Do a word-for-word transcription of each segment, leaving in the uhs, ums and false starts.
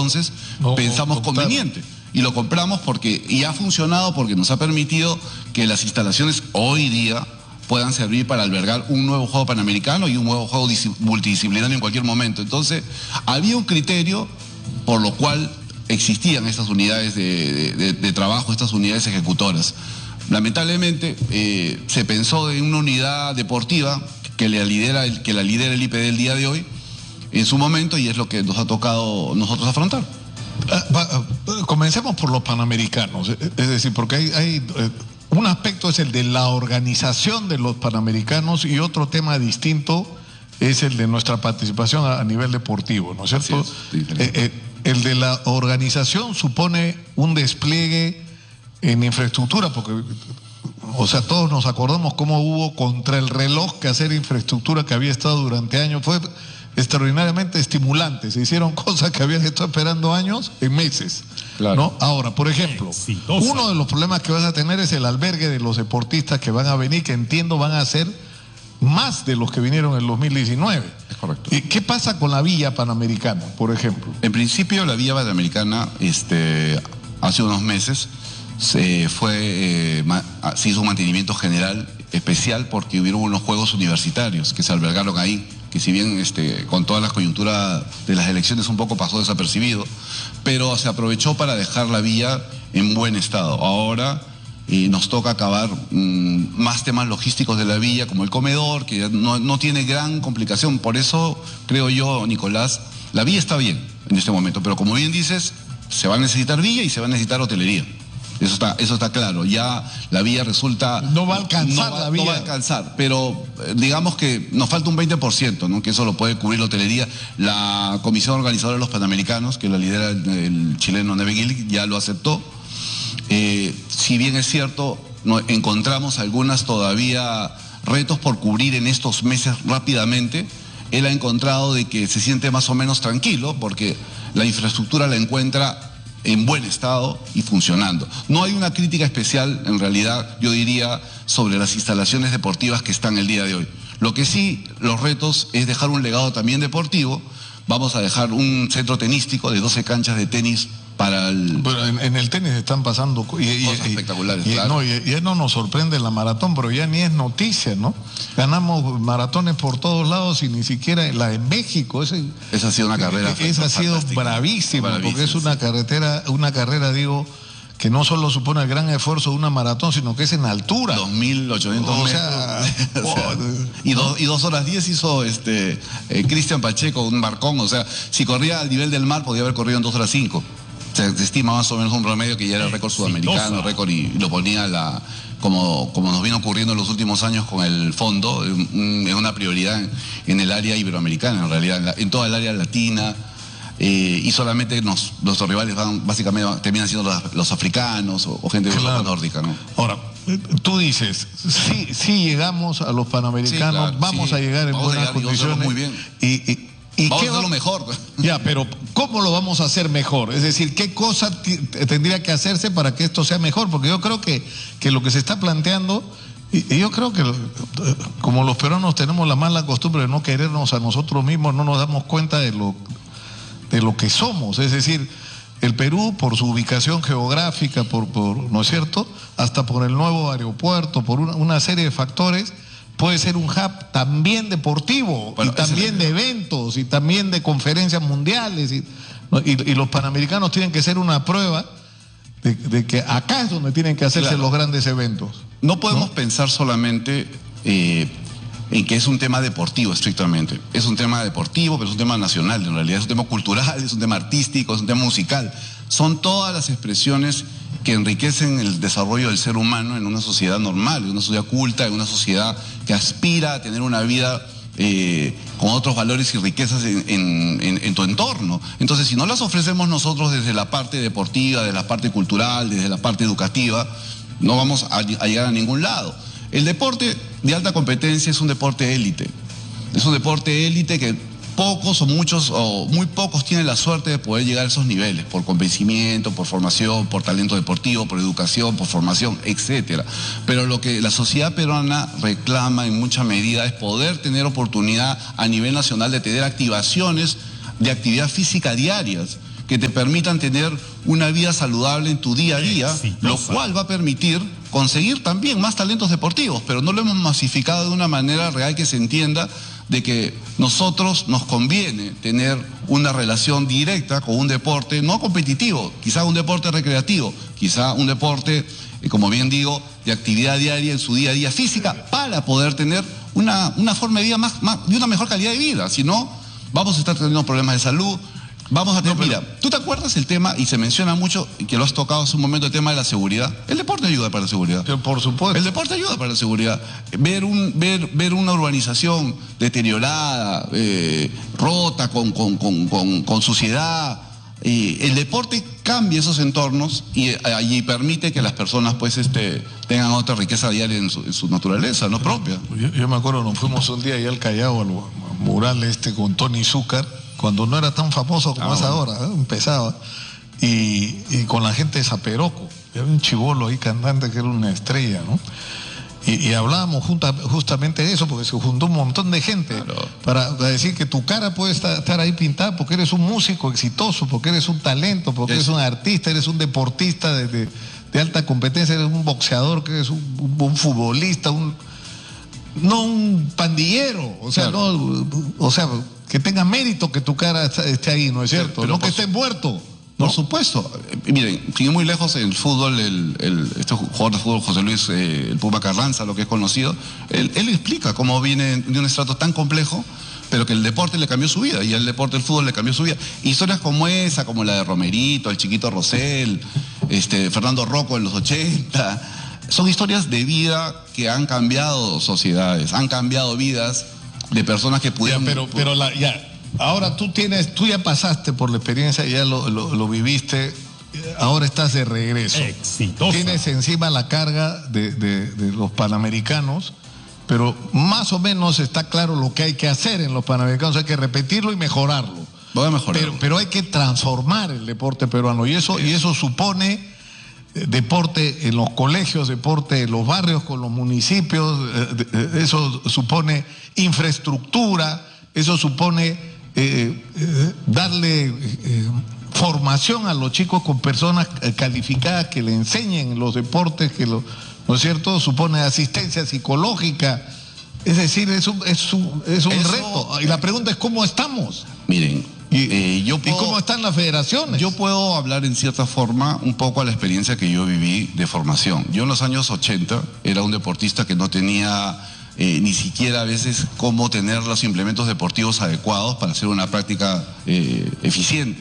entonces no, pensamos conveniente. Y lo compramos porque, y ha funcionado porque nos ha permitido que las instalaciones hoy día puedan servir para albergar un nuevo juego panamericano y un nuevo juego multidisciplinario en cualquier momento. Entonces, había un criterio por lo cual existían estas unidades de, de, de trabajo, estas unidades ejecutoras. Lamentablemente, eh, se pensó en una unidad deportiva que, le lidera el, que la lidera el I P D el día de hoy, en su momento, y es lo que nos ha tocado nosotros afrontar. Comencemos por los Panamericanos, es decir, porque hay, hay un aspecto es el de la organización de los Panamericanos y otro tema distinto es el de nuestra participación a, a nivel deportivo, ¿no es cierto? Es, sí, sí. Eh, eh, el de la organización supone un despliegue en infraestructura, porque, o sea, todos nos acordamos cómo hubo contra el reloj que hacer infraestructura que había estado durante años, fue extraordinariamente estimulante, se hicieron cosas que habían estado esperando años en meses, claro. ¿No? Ahora, por ejemplo, exitosa. Uno de los problemas que vas a tener es el albergue de los deportistas que van a venir, que entiendo van a ser más de los que vinieron en el dos mil diecinueve. Es correcto. ¿Y qué pasa con la Villa Panamericana, por ejemplo? En principio, la Villa Panamericana, este, hace unos meses, se fue, eh, se hizo un mantenimiento general especial porque hubieron unos juegos universitarios que se albergaron ahí, que si bien este, con todas las coyunturas de las elecciones un poco pasó desapercibido, pero se aprovechó para dejar la villa en buen estado. Ahora eh, nos toca acabar mmm, más temas logísticos de la villa, como el comedor, que no, no tiene gran complicación. Por eso creo yo, Nicolás, la villa está bien en este momento, pero como bien dices, se va a necesitar villa y se va a necesitar hotelería. Eso está, eso está claro. Ya la vía resulta... No va a alcanzar no va, la vía. No va a alcanzar, pero eh, digamos que nos falta un veinte por ciento, ¿no? Que eso lo puede cubrir la hotelería. La comisión organizadora de los Panamericanos, que la lidera el, el chileno Neve Gil, ya lo aceptó. Eh, si bien es cierto, no, encontramos algunas todavía retos por cubrir en estos meses rápidamente. Él ha encontrado de que se siente más o menos tranquilo porque la infraestructura la encuentra en buen estado y funcionando. No hay una crítica especial, en realidad, yo diría, sobre las instalaciones deportivas que están el día de hoy. Lo que sí, los retos es dejar un legado también deportivo. Vamos a dejar un centro tenístico de doce canchas de tenis para el... Bueno, en, en el tenis están pasando y, y, cosas y, espectaculares, y, claro. No, y, y no nos sorprende la maratón, pero ya ni es noticia, ¿no? Ganamos maratones por todos lados y ni siquiera la de México. Ese, esa ha sido una carrera Esa ha sido bravísima, bravísima, porque es una carretera, una carrera, digo, que no solo supone el gran esfuerzo de una maratón, sino que es en altura. dos mil ochocientos o metros. Sea, o sea, y, do, y dos horas diez hizo este eh, Cristian Pacheco, un barcón. O sea, si corría al nivel del mar, podía haber corrido en dos horas cinco. Se, se estima más o menos un promedio que ya era el récord sudamericano, récord y, y lo ponía la... Como, como nos vino ocurriendo en los últimos años con el fondo, es una prioridad en, en el área iberoamericana, en realidad, en, la, en toda el área latina. Eh, y solamente nos, nuestros rivales van, básicamente terminan siendo los, los africanos o, o gente de claro. Europa nórdica, ¿no? Ahora, tú dices, sí, sí llegamos a los Panamericanos, sí, claro, vamos sí, a llegar en buenas llegar, condiciones. Muy bien. Y, y, y vamos qué a hacerlo mejor. Ya, pero ¿cómo lo vamos a hacer mejor? Es decir, ¿qué cosa tendría que hacerse para que esto sea mejor? Porque yo creo que, que lo que se está planteando... Y yo creo que como los peruanos tenemos la mala costumbre de no querernos a nosotros mismos, no nos damos cuenta de lo, de lo que somos. Es decir, el Perú, por su ubicación geográfica, por, por ¿no es cierto?, hasta por el nuevo aeropuerto, por una, una serie de factores, puede ser un hub también deportivo, bueno, y también de eventos, y también de conferencias mundiales, y, y, y los Panamericanos tienen que ser una prueba de, de que acá es donde tienen que hacerse claro. los grandes eventos. No podemos ¿no? pensar solamente eh, en que es un tema deportivo estrictamente. Es un tema deportivo, pero es un tema nacional, en realidad es un tema cultural, es un tema artístico, es un tema musical. Son todas las expresiones que enriquecen el desarrollo del ser humano en una sociedad normal, en una sociedad culta, en una sociedad que aspira a tener una vida eh, con otros valores y riquezas en, en, en, en tu entorno. Entonces, si no las ofrecemos nosotros desde la parte deportiva, desde la parte cultural, desde la parte educativa, no vamos a, a llegar a ningún lado. El deporte de alta competencia es un deporte élite. Es un deporte élite que pocos o muchos o muy pocos tienen la suerte de poder llegar a esos niveles por convencimiento, por formación, por talento deportivo, por educación, por formación, etcétera. Pero lo que la sociedad peruana reclama en mucha medida es poder tener oportunidad a nivel nacional de tener activaciones de actividad física diarias que te permitan tener una vida saludable en tu día a día, Exitosa. Lo cual va a permitir conseguir también más talentos deportivos, pero no lo hemos masificado de una manera real que se entienda de que nosotros nos conviene tener una relación directa con un deporte no competitivo, quizá un deporte recreativo, quizá un deporte, eh, como bien digo, de actividad diaria en su día a día física, para poder tener una, una forma de vida más, más, de una mejor calidad de vida. Si no, vamos a estar teniendo problemas de salud. Vamos a tener, no, pero... mira, ¿tú te acuerdas el tema, y se menciona mucho, y que lo has tocado hace un momento, el tema de la seguridad? El deporte ayuda para la seguridad. Pero por supuesto. El deporte ayuda para la seguridad. Ver un ver ver una urbanización deteriorada, eh, rota, con, con, con, con, con suciedad, eh, el deporte cambia esos entornos y allí permite que las personas pues este tengan otra riqueza diaria en su, en su naturaleza, no propia. Yo, yo me acuerdo, nos fuimos un día allá al Callao, al mural este con Tony Zúcar, cuando no era tan famoso como ah, es bueno. ahora, ¿eh? Empezaba, y, y con la gente de Zaperoco, había un chibolo ahí cantante que era una estrella, ¿no? Y, y hablábamos junta, justamente de eso, porque se juntó un montón de gente, claro, para, para decir que tu cara puede estar, estar ahí pintada porque eres un músico exitoso, porque eres un talento, porque es. eres un artista, eres un deportista de, de, de alta competencia, eres un boxeador, que eres un, un, un futbolista, un no un pandillero, o sea, claro. no, o sea, que tenga mérito que tu cara esté ahí, ¿no es cierto? Pero no que esté muerto. Por ¿no? supuesto. Miren, sigue muy lejos el fútbol, el, el, este jugador de fútbol, José Luis, eh, el Puma Carranza, lo que es conocido, él, él explica cómo viene de un estrato tan complejo, pero que el deporte le cambió su vida, y el deporte, el fútbol le cambió su vida. Historias como esa, como la de Romerito, el Chiquito Rosell, este, Fernando Rocco en los ochenta, son historias de vida que han cambiado sociedades, han cambiado vidas de personas que pudieron... Ya, pero, pero la, ya, ahora tú tienes, tú ya pasaste por la experiencia, ya lo, lo, lo viviste, ahora estás de regreso. Exitosa. Tienes encima la carga de, de, de los Panamericanos, pero más o menos está claro lo que hay que hacer en los Panamericanos, hay que repetirlo y mejorarlo. Voy a mejorarlo. Pero, pero hay que transformar el deporte peruano, y eso, y eso supone... deporte en los colegios, deporte en los barrios con los municipios, eso supone infraestructura, eso supone eh, eh, darle eh, formación a los chicos con personas calificadas que le enseñen los deportes, que lo, ¿no es cierto? Supone asistencia psicológica, es decir, es un, es un, es un eso, reto. Y la pregunta es ¿cómo estamos? Miren, Y, eh, yo puedo, ¿Y cómo están las federaciones? Yo puedo hablar en cierta forma un poco a la experiencia que yo viví de formación. Yo en los años ochenta era un deportista que no tenía eh, ni siquiera a veces cómo tener los implementos deportivos adecuados para hacer una práctica eh, eficiente.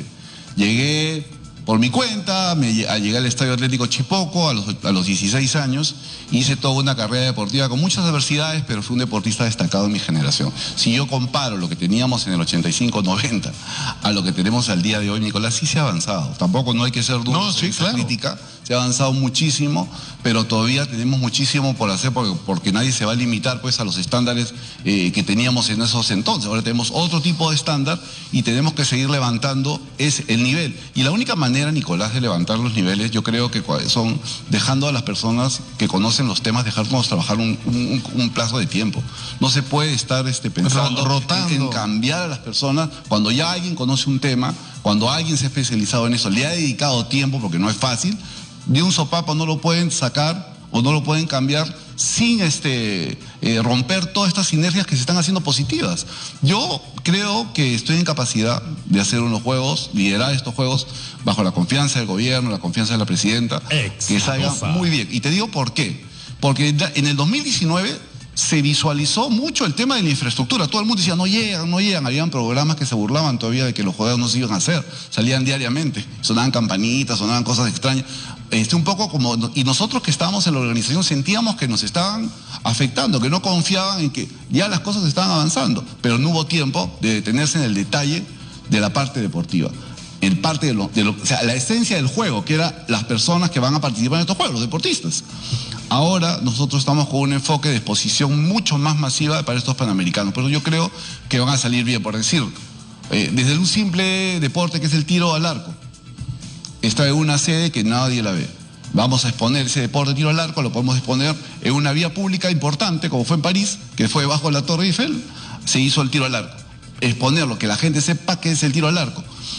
Llegué por mi cuenta, me llegué al Estadio Atlético Chipoco a los, a los dieciséis años, hice toda una carrera deportiva con muchas adversidades, pero fui un deportista destacado en mi generación. Si yo comparo lo que teníamos en el ochenta y cinco noventa a lo que tenemos al día de hoy, Nicolás, sí se ha avanzado. Tampoco no hay que ser duros no, sí, en esa claro. crítica, se ha avanzado muchísimo, pero todavía tenemos muchísimo por hacer porque, porque nadie se va a limitar pues a los estándares eh, que teníamos en esos entonces. Ahora tenemos otro tipo de estándar y tenemos que seguir levantando ese, el nivel. Y la única manera, Nicolás, de levantar los niveles, yo creo que son dejando a las personas que conocen los temas, dejarnos trabajar un, un, un plazo de tiempo. No se puede estar este, pensando Rotando. En, en cambiar a las personas cuando ya alguien conoce un tema, cuando alguien se ha especializado en eso, le ha dedicado tiempo, porque no es fácil. De un sopapo no lo pueden sacar o no lo pueden cambiar sin este eh, romper todas estas sinergias que se están haciendo positivas. Yo creo que estoy en capacidad de hacer unos juegos, liderar estos juegos bajo la confianza del gobierno, la confianza de la presidenta, Exitosa. Que salgan muy bien. Y te digo por qué. Porque en el dos mil diecinueve se visualizó mucho el tema de la infraestructura. Todo el mundo decía, no llegan, no llegan. Habían programas que se burlaban todavía de que los juegos no se iban a hacer. Salían diariamente, sonaban campanitas, sonaban cosas extrañas. Este, un poco como, y nosotros que estábamos en la organización sentíamos que nos estaban afectando, que no confiaban en que ya las cosas estaban avanzando, pero no hubo tiempo de detenerse en el detalle de la parte deportiva. El parte de lo, de lo, o sea, la esencia del juego, que era las personas que van a participar en estos juegos, los deportistas. Ahora nosotros estamos con un enfoque de exposición mucho más masiva para estos panamericanos, pero yo creo que van a salir bien, por decir, eh, desde un simple deporte que es el tiro al arco, está en una sede que nadie la ve. Vamos a exponer ese deporte de tiro al arco, lo podemos exponer en una vía pública importante, como fue en París, que fue bajo la Torre Eiffel, se hizo el tiro al arco. Exponerlo, que la gente sepa que es el tiro al arco.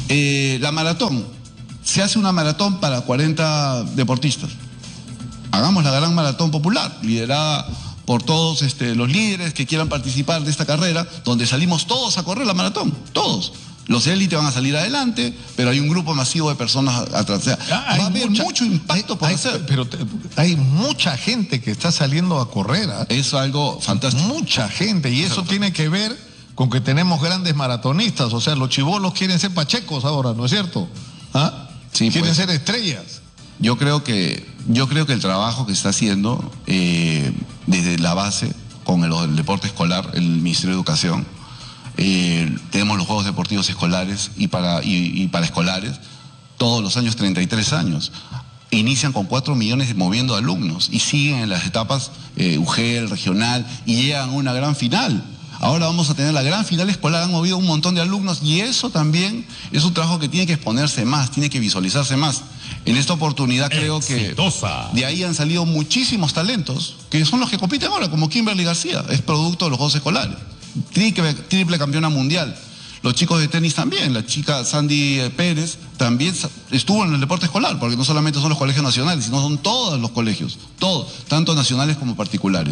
Eh, la maratón. Se hace una maratón para cuarenta deportistas. Hagamos la gran maratón popular, liderada por todos este, los líderes que quieran participar de esta carrera, donde salimos todos a correr la maratón, todos. Los élites van a salir adelante, pero hay un grupo masivo de personas atrás. O sea, Ah, va a haber mucha- mucho impacto por hay- hacer. Pero te- hay mucha gente que está saliendo a correr. ¿ah? Es algo fantástico. Mucha gente. Y eso tiene que ver con que tenemos grandes maratonistas. O sea, los chibolos quieren ser pachecos ahora, ¿no es cierto? ¿Ah? Sí, quieren pues. ser estrellas. Yo creo que, yo creo que el trabajo que está haciendo eh, desde la base con el, el deporte escolar, el Ministerio de Educación, eh, tenemos los Juegos Deportivos Escolares y para, y, y para escolares, todos los años, treinta y tres años. Inician con cuatro millones moviendo alumnos y siguen en las etapas eh, U G E L, regional, y llegan a una gran final. Ahora vamos a tener la gran final escolar, han movido un montón de alumnos y eso también es un trabajo que tiene que exponerse más, tiene que visualizarse más. En esta oportunidad creo Exitosa. que de ahí han salido muchísimos talentos, que son los que compiten ahora, como Kimberly García, es producto de los Juegos Escolares, triple, triple campeona mundial. Los chicos de tenis también, la chica Sandy Pérez también estuvo en el deporte escolar, porque no solamente son los colegios nacionales, sino son todos los colegios, todos, tanto nacionales como particulares.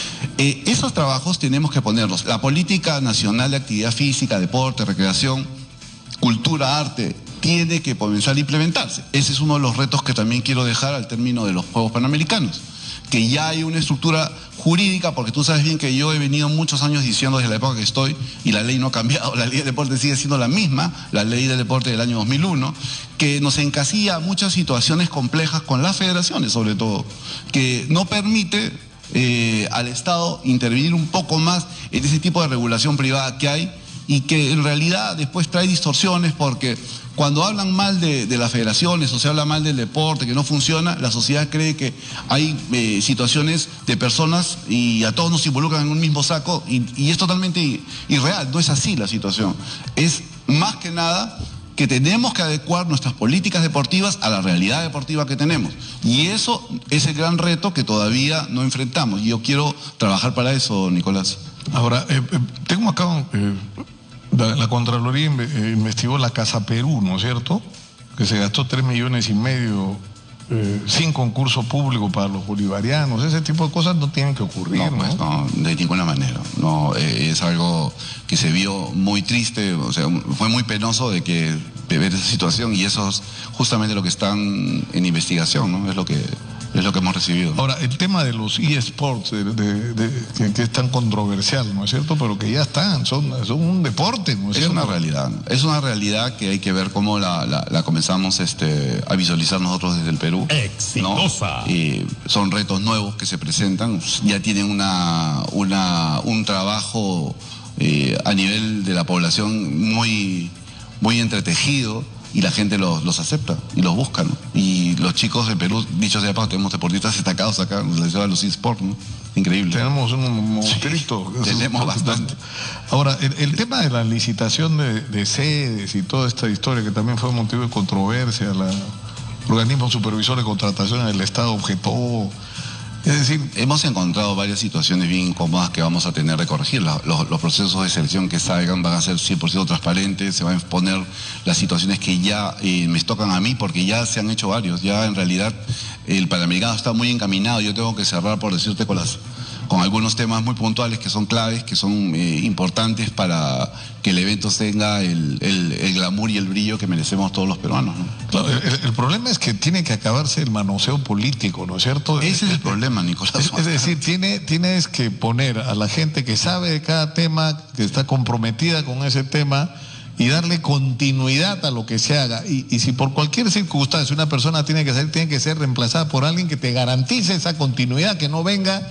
Eh, esos trabajos tenemos que ponerlos. La política nacional de actividad física, deporte, recreación, cultura, arte, tiene que comenzar a implementarse. Ese es uno de los retos que también quiero dejar al término de los Juegos Panamericanos, que ya hay una estructura jurídica, porque tú sabes bien que yo he venido muchos años diciendo desde la época que estoy, y la ley no ha cambiado, la ley del deporte sigue siendo la misma, la ley del deporte del año dos mil uno, que nos encasilla muchas situaciones complejas con las federaciones, sobre todo, que no permite eh, al Estado intervenir un poco más en ese tipo de regulación privada que hay, y que en realidad después trae distorsiones, porque cuando hablan mal de, de las federaciones o se habla mal del deporte, que no funciona, la sociedad cree que hay eh, situaciones de personas y a todos nos involucran en un mismo saco, y, y es totalmente irreal, no es así la situación. Es más que nada que tenemos que adecuar nuestras políticas deportivas a la realidad deportiva que tenemos. Y eso es el gran reto que todavía no enfrentamos. Y yo quiero trabajar para eso, Nicolás. Ahora, eh, eh, tengo acá, eh, la, la Contraloría inve- eh, investigó la Casa Perú, ¿no es cierto? Que se gastó tres millones y medio eh, sin concurso público para los bolivarianos. Ese tipo de cosas no tienen que ocurrir, No, ¿no? pues no, de ninguna manera. No, eh, es algo que se vio muy triste, o sea, fue muy penoso de que de ver esa situación, y eso es justamente lo que están en investigación, ¿no? Es lo que es lo que hemos recibido. Ahora, el tema de los eSports, de, de- de- que, que es tan controversial, ¿no es cierto? Pero que ya están, son, son un deporte, ¿no es Es cierto? una realidad, ¿no? Es una realidad que hay que ver cómo la, la- la comenzamos este, a visualizar nosotros desde el Perú. ¿no? Exitosa. Y son retos nuevos que se presentan, ya tienen una, una, un trabajo eh, a nivel de la población muy, muy entretejido, y la gente los, los acepta y los busca, ¿no? Y los chicos de Perú, dicho sea de paso, tenemos deportistas destacados acá, les llevan los eSports, ¿no? Increíble. Tenemos un monstruito. Sí, tenemos bastante. Ahora, el, el tema de la licitación de, de sedes y toda esta historia que también fue motivo de controversia, la organismo supervisor de contrataciones del Estado objetó. Es decir, Hemos encontrado varias situaciones bien incómodas que vamos a tener que corregir. La- Los, los procesos de selección que salgan van a ser cien por ciento transparentes, se van a exponer las situaciones que ya eh, me tocan a mí, porque ya se han hecho varios. Ya en realidad el Panamericano está muy encaminado. Yo tengo que cerrar, por decirte, con las con algunos temas muy puntuales que son claves, que son eh, importantes para que el evento tenga el, el, el glamour y el brillo que merecemos todos los peruanos, ¿no? claro, el, el problema es que tiene que acabarse el manoseo político, ¿no es cierto? Ese es el problema, Nicolás. Es, es decir, tiene, tienes que poner a la gente que sabe de cada tema, que está comprometida con ese tema, y darle continuidad a lo que se haga. Y, y si por cualquier circunstancia una persona tiene que ser, tiene que ser reemplazada por alguien que te garantice esa continuidad, que no venga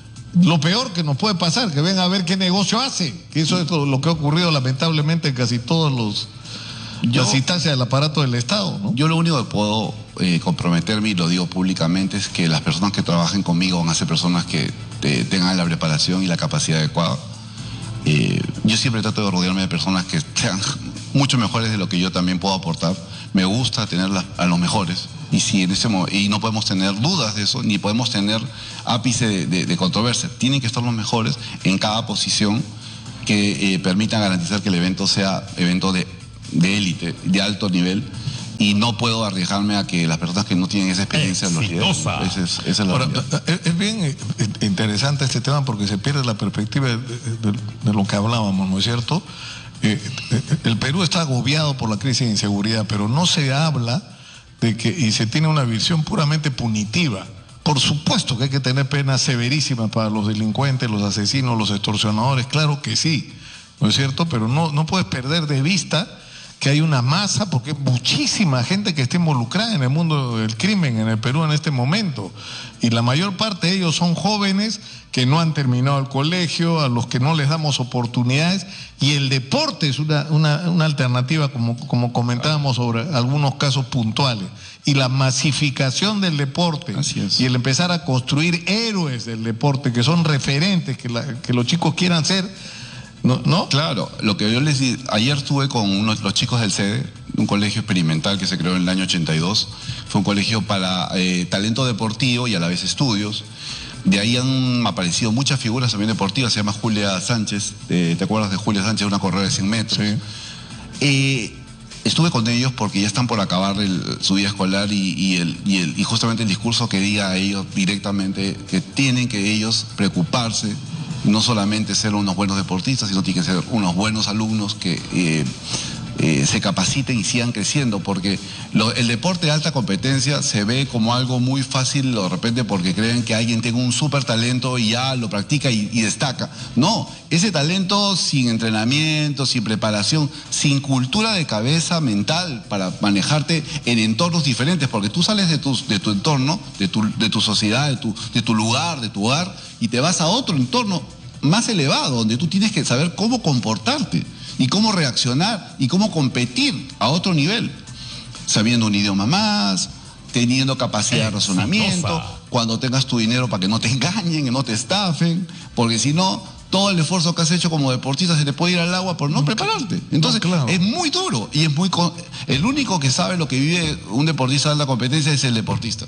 lo peor que nos puede pasar, que venga a ver qué negocio hace. Que eso es lo, lo que ha ocurrido lamentablemente en casi todos los Yo- las instancias del aparato del Estado, ¿no? Yo lo único que puedo eh, comprometerme, y lo digo públicamente, es que las personas que trabajen conmigo van a ser personas que eh, tengan la preparación y la capacidad adecuada. Eh, yo siempre trato de rodearme de personas que sean mucho mejores de lo que yo también puedo aportar. Me gusta tener las- a los mejores, y si en ese mo- y no podemos tener dudas de eso, ni podemos tener ápice de, de- de controversia. Tienen que estar los mejores en cada posición que eh, permitan garantizar que el evento sea evento de de élite, de alto nivel, y no puedo arriesgarme a que las personas que no tienen esa experiencia los lideren. Esa es, esa es la Ahora, es, es bien interesante este tema porque se pierde la perspectiva de, de, de lo que hablábamos, ¿no es cierto? Eh, el Perú está agobiado por la crisis de inseguridad, pero no se habla de que, y se tiene una visión puramente punitiva. Por supuesto que hay que tener penas severísimas para los delincuentes, los asesinos, los extorsionadores, claro que sí, ¿no es cierto? Pero no, no puedes perder de vista que hay una masa, porque hay muchísima gente que está involucrada en el mundo del crimen en el Perú en este momento, y la mayor parte de ellos son jóvenes que no han terminado el colegio, a los que no les damos oportunidades, y el deporte es una, una, una alternativa, como, como comentábamos sobre algunos casos puntuales, y la masificación del deporte, y el empezar a construir héroes del deporte, que son referentes, que, la, que los chicos quieran ser. ¿No? ¿No? Claro, lo que yo les di, ayer estuve con unos, los chicos del C E D, un colegio experimental que se creó en el año ochenta y dos, fue un colegio para eh, talento deportivo y a la vez estudios. De ahí han aparecido muchas figuras también deportivas, se llama Julia Sánchez, eh, ¿te acuerdas de Julia Sánchez? Una corredora de cien metros. Sí. Eh, estuve con ellos porque ya están por acabar el, su vida escolar y, y, el, y, el, y justamente el discurso que diga a ellos directamente que tienen que ellos preocuparse, no solamente ser unos buenos deportistas, sino tienen que ser unos buenos alumnos que eh, eh, se capaciten y sigan creciendo, porque lo, el deporte de alta competencia se ve como algo muy fácil de repente porque creen que alguien tiene un súper talento y ya lo practica y, y destaca. No, ese talento sin entrenamiento, sin preparación, sin cultura de cabeza mental para manejarte en entornos diferentes, porque tú sales de tu, de tu entorno, de tu, de tu sociedad, de tu, de tu lugar, de tu hogar, y te vas a otro entorno más elevado, donde tú tienes que saber cómo comportarte y cómo reaccionar y cómo competir a otro nivel, sabiendo un idioma más, teniendo capacidad de razonamiento, cuando tengas tu dinero para que no te engañen, que no te estafen, porque si no, todo el esfuerzo que has hecho como deportista se te puede ir al agua por no prepararte. Entonces, no, claro, es muy duro y es muy... El único que sabe lo que vive un deportista de alta competencia es el deportista.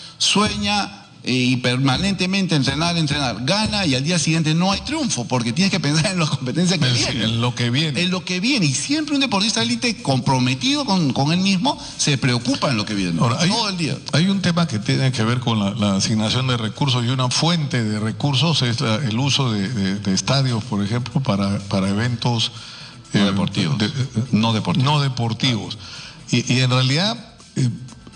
Sueña y permanentemente entrenar, entrenar, gana y al día siguiente no hay triunfo porque tienes que pensar en las competencias que vienen. En lo que viene. En lo que viene. Y siempre un deportista de élite comprometido con, con él mismo se preocupa en lo que viene. Ahora, hay, todo el día. Hay un tema que tiene que ver con la, la asignación de recursos, y una fuente de recursos es la, el uso de, de, de estadios, por ejemplo, para, para eventos no, eh, deportivos. De, no deportivos. No deportivos. Y, y en realidad... Eh,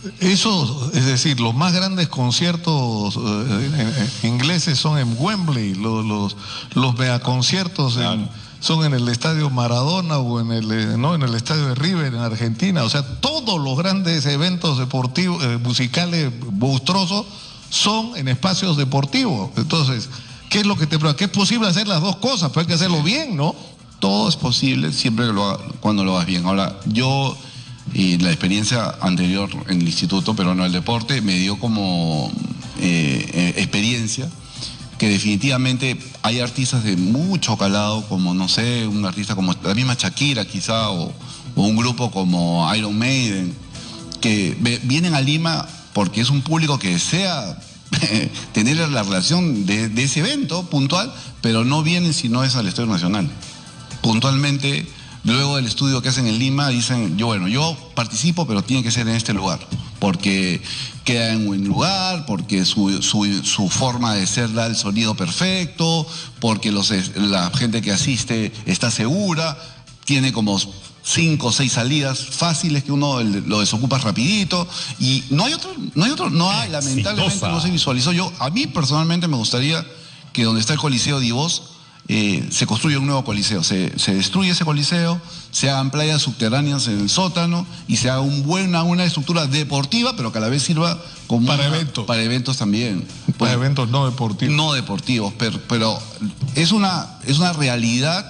Eso, es decir, los más grandes conciertos eh, ingleses son en Wembley, los, los, los megaconciertos en, claro, son en el estadio Maradona o en el, no, en el estadio de River en Argentina. O sea, todos los grandes eventos deportivos, eh, musicales monstruosos son en espacios deportivos. Entonces, ¿qué es lo que te prueba? Que es posible hacer las dos cosas, pero hay que hacerlo bien, ¿no? Todo es posible siempre que lo haga, cuando lo hagas bien. Ahora, yo... Y la experiencia anterior en el Instituto Peruano del Deporte me dio como eh, eh, experiencia que definitivamente hay artistas de mucho calado, como no sé, un artista como la misma Shakira quizá, o, o un grupo como Iron Maiden, que ve, vienen a Lima porque es un público que desea tener la relación de, de ese evento puntual, pero no vienen si no es al Estadio Nacional. Puntualmente... Luego del estudio que hacen en Lima, dicen, yo bueno, yo participo, pero tiene que ser en este lugar, porque queda en buen lugar, porque su, su, su forma de ser da el sonido perfecto, porque los, la gente que asiste está segura, tiene como cinco o seis salidas fáciles que uno lo desocupa rapidito, y no hay otro, no hay otro, no hay, lamentablemente no se visualizó. Yo, a mí personalmente me gustaría que donde está el Coliseo Divos, Eh, se construye un nuevo coliseo, se, se destruye ese coliseo, se hagan playas subterráneas en el sótano y se haga un buena, una estructura deportiva, pero que a la vez sirva como para una, eventos. Para eventos también. Para pues, eventos no deportivos. No deportivos, pero, pero es una, es una realidad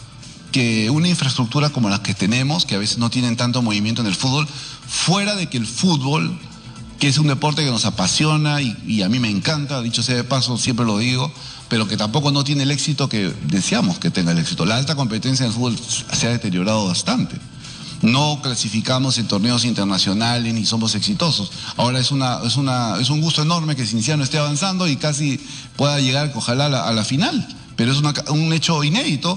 que una infraestructura como las que tenemos, que a veces no tienen tanto movimiento en el fútbol, fuera de que el fútbol, que es un deporte que nos apasiona y, y a mí me encanta, dicho sea de paso, siempre lo digo, pero que tampoco no tiene el éxito que deseamos que tenga el éxito. La alta competencia en el fútbol se ha deteriorado bastante. No clasificamos en torneos internacionales ni somos exitosos. Ahora es una, es una, es un gusto enorme que Cienciano esté avanzando y casi pueda llegar, ojalá, a la, a la final. Pero es una, un hecho inédito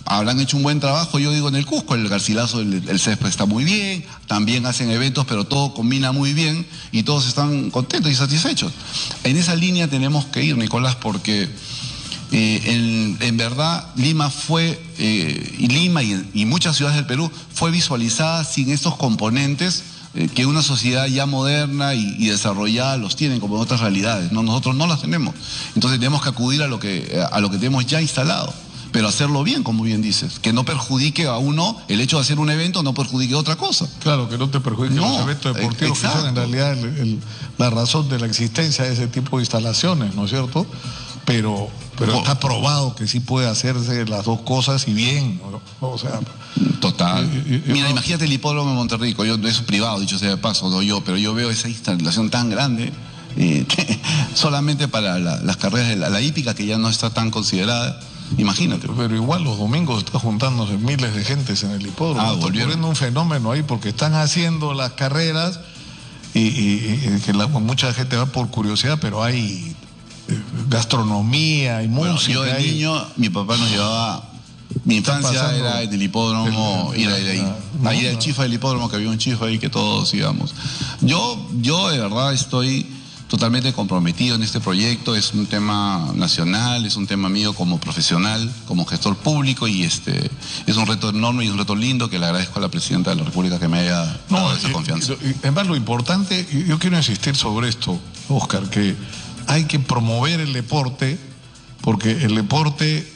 habrán hecho un buen trabajo, yo digo en el Cusco, el Garcilaso, el, el césped está muy bien, también hacen eventos, pero todo combina muy bien y todos están contentos y satisfechos. En esa línea tenemos que ir, Nicolás, porque eh, en, en verdad Lima fue, eh, y Lima y, y muchas ciudades del Perú fue visualizada sin estos componentes eh, que una sociedad ya moderna y, y desarrollada los tienen como en otras realidades, ¿no? Nosotros no las tenemos, entonces tenemos que acudir a lo que, a lo que tenemos ya instalado. Pero hacerlo bien, como bien dices, que no perjudique a uno, el hecho de hacer un evento no perjudique a otra cosa. Claro, que no te perjudique no, los eventos deportivos, exacto. que son en realidad el, el, la razón de la existencia de ese tipo de instalaciones, ¿no es cierto? Pero, pero oh. está probado que sí puede hacerse las dos cosas y bien, ¿no? O sea... Total. Y, y, Mira, no... imagínate el hipódromo de Monterrico, yo, eso es privado, dicho sea de paso, no yo, pero yo veo esa instalación tan grande, eh, solamente para la, las carreras de la, la hípica, que ya no está tan considerada. Imagínate. Pero igual los domingos está juntándose miles de gentes en el hipódromo. Ah, está ocurriendo un fenómeno ahí porque están haciendo las carreras y, y, y que la, mucha gente va por curiosidad, pero hay eh, gastronomía, hay bueno, música. Yo de hay... niño, mi papá nos llevaba, mi infancia era en el hipódromo, el, el, ir ahí, ahí, no, ahí el chifa del hipódromo, que había un chifa ahí que todos íbamos. Yo, yo de verdad estoy totalmente comprometido en este proyecto, es un tema nacional, es un tema mío como profesional, como gestor público, y este es un reto enorme y un reto lindo que le agradezco a la Presidenta de la República que me haya dado no, esa y, confianza. Y, además lo importante, yo quiero insistir sobre esto, Oscar, que hay que promover el deporte, porque el deporte,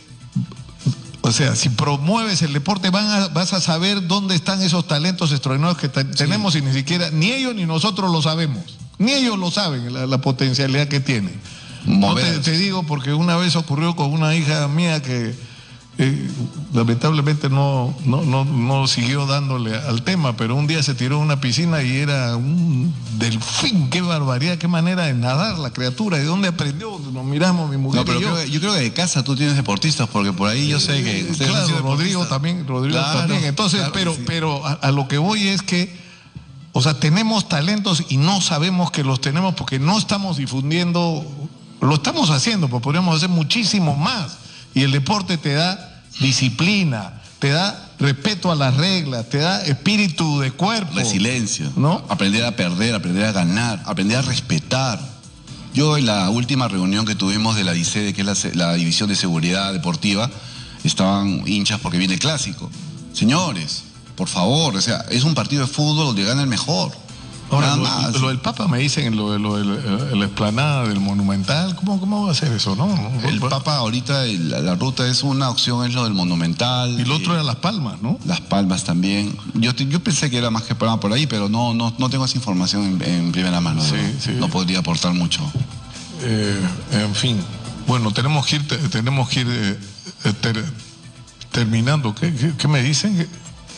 o sea, si promueves el deporte van a, vas a saber dónde están esos talentos extraordinarios que sí. tenemos y ni siquiera, ni ellos ni nosotros lo sabemos. Ni ellos lo saben, la, la potencialidad que tienen. No te, te digo porque una vez ocurrió con una hija mía que eh, lamentablemente no, no, no, no siguió dándole al tema, pero un día se tiró a una piscina y era un delfín. Qué barbaridad, qué manera de nadar la criatura. ¿De dónde aprendió? Nos miramos, mi mujer no, pero y yo. Creo que, yo creo que de casa tú tienes deportistas, porque por ahí yo sé que... Eh, claro, Rodrigo también, Rodrigo claro, también. Entonces, claro pero, sí. pero a, a lo que voy es que o sea, tenemos talentos y no sabemos que los tenemos porque no estamos difundiendo, lo estamos haciendo, pero podríamos hacer muchísimo más. Y el deporte te da disciplina, te da respeto a las reglas, te da espíritu de cuerpo. Resiliencia, ¿no? Aprender a perder, aprender a ganar, aprender a respetar. Yo en la última reunión que tuvimos de la D I C E D, que es la, la División de Seguridad Deportiva, estaban hinchas porque viene el clásico. Señores, por favor, o sea, es un partido de fútbol donde gana el mejor. Ahora, lo, más. lo del Papa me dicen, lo de lo, lo, la explanada del Monumental, ¿cómo, cómo va a ser eso, no? El Papa ahorita, la, la ruta es una opción, es lo del Monumental. Y lo otro eh, era Las Palmas, ¿no? Las Palmas también. Yo, yo pensé que era más que Palma por ahí, pero no, no, no tengo esa información en, en primera mano. Sí, ¿no? Sí. no podría aportar mucho. Eh, en fin, bueno, tenemos que ir, tenemos que ir eh, ter, terminando. ¿Qué, qué, qué me dicen?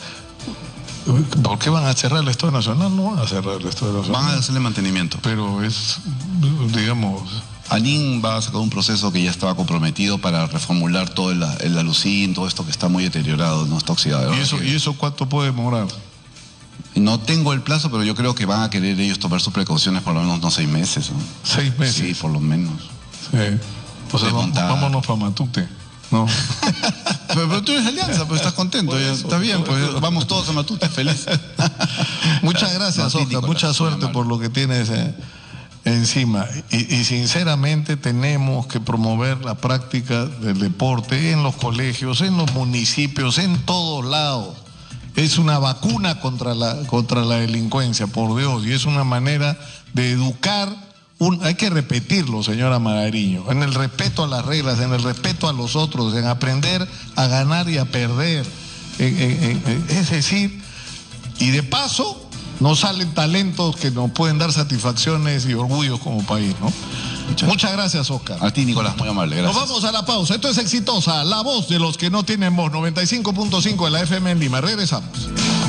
¿Por qué van a cerrar el Estadio Nacional? No van a cerrar el Estadio Nacional. Van a hacerle mantenimiento. Pero es, digamos... ANIN va a sacar un proceso que ya estaba comprometido para reformular todo el, el alucín, todo esto que está muy deteriorado, no está oxidado. ¿Y eso, que... ¿Y eso cuánto puede demorar? No tengo el plazo, pero yo creo que van a querer ellos tomar sus precauciones por lo menos unos seis meses. ¿no? ¿Seis meses? Sí, por lo menos. Sí. O sea, vamos, vámonos para Matute. No. pero, pero tú eres Alianza, pues estás contento, ya, está bien, pues eso. Vamos todos a Matute, feliz. Muchas gracias, no, Oscar, mucha suerte por lo que tienes eh, encima. Y, y sinceramente tenemos que promover la práctica del deporte en los colegios, en los municipios, en todos lados. Es una vacuna contra la, contra la delincuencia, por Dios, y es una manera de educar. Un, hay que repetirlo, señora Magariño, en el respeto a las reglas, en el respeto a los otros, en aprender a ganar y a perder. En, en, en, es decir, y de paso nos salen talentos que nos pueden dar satisfacciones y orgullos como país, ¿no? Muchas, Muchas gracias, Oscar. A ti, Nicolás, muy amable, gracias. Nos vamos a la pausa. Esto es Exitosa, la voz de los que no tienen voz, noventa y cinco punto cinco de la F M en Lima. Regresamos.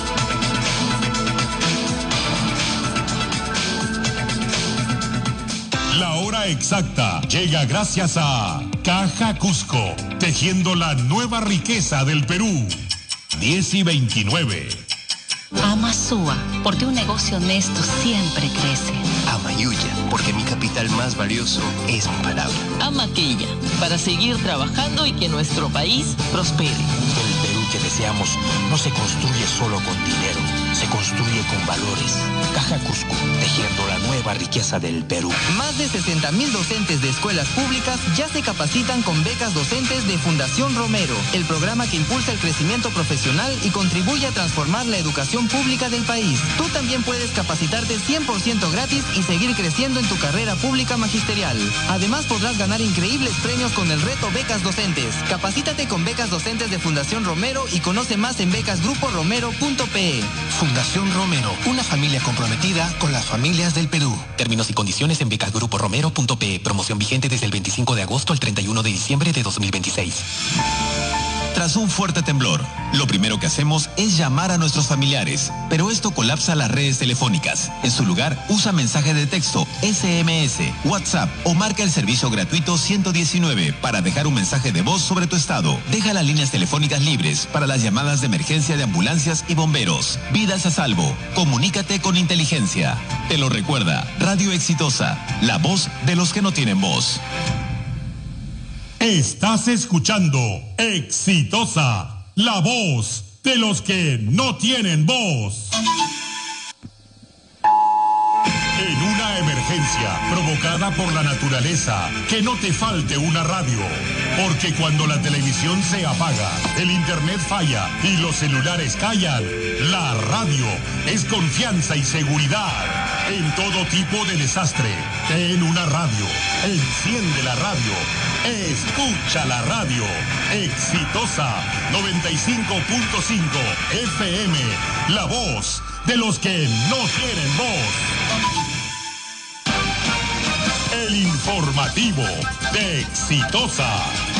La hora exacta llega gracias a Caja Cusco, tejiendo la nueva riqueza del Perú. diez y veintinueve. Amasúa, porque un negocio honesto siempre crece. Amayuya, porque mi capital más valioso es mi palabra. Amaquilla, para seguir trabajando y que nuestro país prospere. El que deseamos no se construye solo con dinero, se construye con valores. Caja Cusco, tejiendo la nueva riqueza del Perú. Más de sesenta mil docentes de escuelas públicas ya se capacitan con becas docentes de Fundación Romero, el programa que impulsa el crecimiento profesional y contribuye a transformar la educación pública del país. Tú también puedes capacitarte cien por ciento gratis y seguir creciendo en tu carrera pública magisterial. Además, podrás ganar increíbles premios con el reto Becas Docentes. Capacítate con becas docentes de Fundación Romero y conoce más en becas grupo romero punto pe. Fundación Romero, una familia comprometida con las familias del Perú. Términos y condiciones en becas grupo romero punto pe. Promoción vigente desde el veinticinco de agosto al treinta y uno de diciembre de dos mil veintiséis. Tras un fuerte temblor, lo primero que hacemos es llamar a nuestros familiares, pero esto colapsa las redes telefónicas. En su lugar, usa mensaje de texto, ese eme ese, WhatsApp o marca el servicio gratuito ciento diecinueve para dejar un mensaje de voz sobre tu estado. Deja las líneas telefónicas libres para las llamadas de emergencia de ambulancias y bomberos. Vidas a salvo. Comunícate con inteligencia. Te lo recuerda, Radio Exitosa, la voz de los que no tienen voz. Estás escuchando Exitosa, la voz de los que no tienen voz. En una emergencia provocada por la naturaleza, que no te falte una radio, porque cuando la televisión se apaga, el internet falla y los celulares callan, la radio es confianza y seguridad. En todo tipo de desastre, ten una radio, enciende la radio, escucha la radio. Exitosa noventa y cinco punto cinco efe eme, la voz de los que no tienen voz. El informativo de Exitosa.